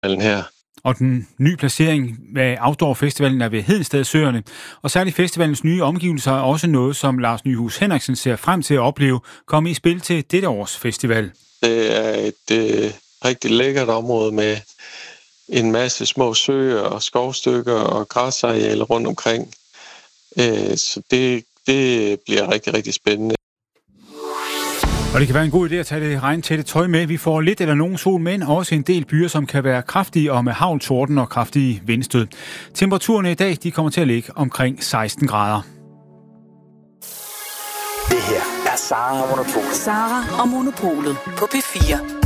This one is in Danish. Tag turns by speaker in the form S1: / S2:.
S1: her.
S2: Og den nye placering af Outdoor Festivalen er ved Hedensted Søerne. Og særligt festivalens nye omgivelser er også noget, som Lars Nyhus Henriksen ser frem til at opleve komme i spil til dette års festival.
S1: Det er et rigtig lækkert område med en masse små søer og skovstykker og græsarealer rundt omkring. Så det bliver rigtig, rigtig spændende.
S2: Og det kan være en god idé at tage det regntætte tøj med. Vi får lidt eller nogen sol, men også en del byer, som kan være kraftige og med hagl, torden og kraftige vindstød. Temperaturerne i dag de kommer til at ligge omkring 16 grader.
S3: Det her er Sara og Monopolet.
S4: Sara og Monopolet på P4.